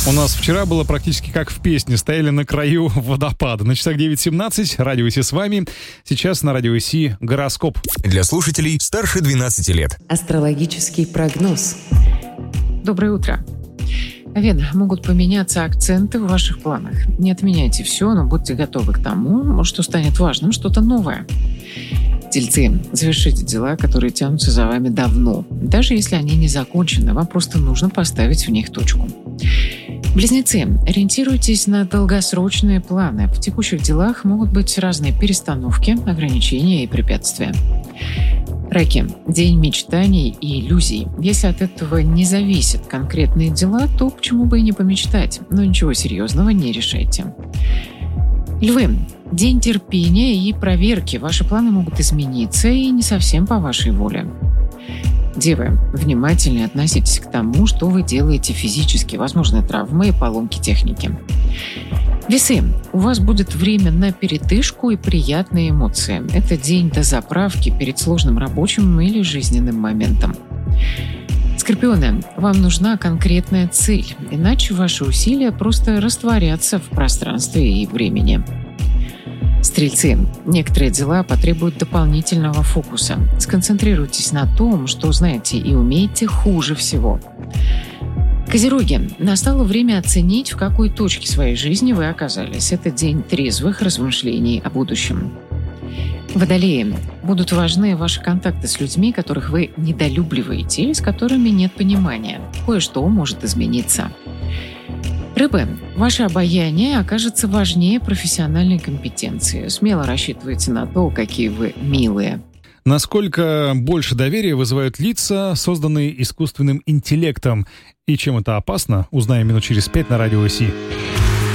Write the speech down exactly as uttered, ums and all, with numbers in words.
У нас вчера было практически как в песне. Стояли на краю водопада. На часах девять семнадцать. Радио ИСи с вами. Сейчас на Радио ИСи гороскоп. Для слушателей старше двенадцати лет. Астрологический прогноз. Доброе утро. Овен, могут поменяться акценты в ваших планах. Не отменяйте все, но будьте готовы к тому, что станет важным, что-то новое. Тельцы, завершите дела, которые тянутся за вами давно. Даже если они не закончены, вам просто нужно поставить в них точку. Близнецы, ориентируйтесь на долгосрочные планы. В текущих делах могут быть разные перестановки, ограничения и препятствия. Раки, день мечтаний и иллюзий. Если от этого не зависят конкретные дела, то почему бы и не помечтать, но ничего серьезного не решайте. Львы, день терпения и проверки. Ваши планы могут измениться и не совсем по вашей воле. Девы, внимательнее относитесь к тому, что вы делаете физически, возможны травмы и поломки техники. Весы, у вас будет время на передышку и приятные эмоции. Это день до заправки перед сложным рабочим или жизненным моментом. Скорпионы, вам нужна конкретная цель, иначе ваши усилия просто растворятся в пространстве и времени. Стрельцы, некоторые дела потребуют дополнительного фокуса. Сконцентрируйтесь на том, что знаете и умеете хуже всего. Козероги, настало время оценить, в какой точке своей жизни вы оказались. Это день трезвых размышлений о будущем. Водолеи, будут важны ваши контакты с людьми, которых вы недолюбливаете или с которыми нет понимания. Кое-что может измениться. Рыбы, ваше обаяние окажется важнее профессиональной компетенции. Смело рассчитывайте на то, какие вы милые. Насколько больше доверия вызывают лица, созданные искусственным интеллектом? И чем это опасно, узнаем минут через пять на Радио ИСи.